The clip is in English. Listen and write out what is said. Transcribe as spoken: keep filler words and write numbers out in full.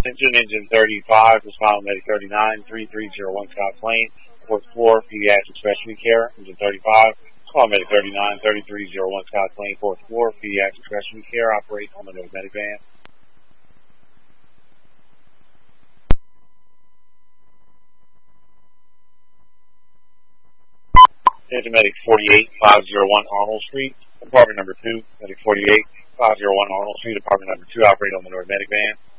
Engine, engine thirty-five, respond medic thirty-nine, three three zero one Scott Plain, fourth floor, pediatric specialty care, engine thirty-five, call medic thirty-nine, three three zero one Scott Plain, fourth floor, pediatric specialty care, operate on the North Medic van. Engine medic forty-eight, five oh one Arnold Street, apartment number two, medic forty-eight, five oh one Arnold Street, apartment number two, operate on the North Medic van.